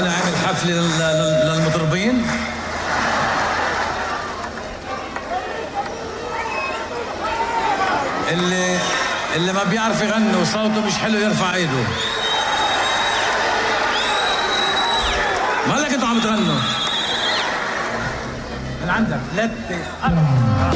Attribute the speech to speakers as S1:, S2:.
S1: نعمل حفلة للمطربين. اللي ما بيعرف يغني وصوته مش حلو يرفع ايده. مالك انتوا عم تغنوا؟ من عندك 3 4